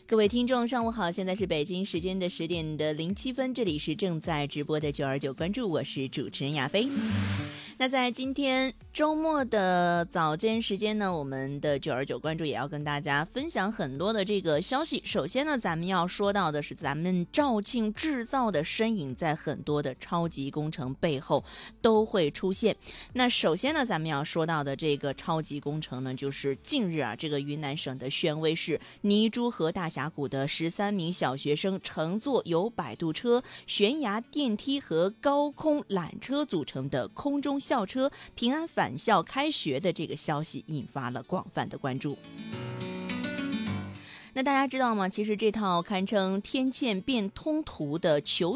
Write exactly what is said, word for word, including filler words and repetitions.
各位听众上午好，现在是北京时间的十点的零七分，这里是正在直播的九二九关注，我是主持人亚飞。那在今天周末的早间时间呢，我们的九二九关注也要跟大家分享很多的这个消息。首先呢，咱们要说到的是咱们肇庆制造的身影在很多的超级工程背后都会出现。那首先呢，咱们要说到的这个超级工程呢，就是近日啊，这个云南省的宣威市泥珠河大峡谷的十三名小学生乘坐由摆渡车、悬崖电梯和高空缆车组成的空中校车平安返校开学的这个消息引发了广泛的关注。那大家知道吗？其实这套堪称天堑变通途的求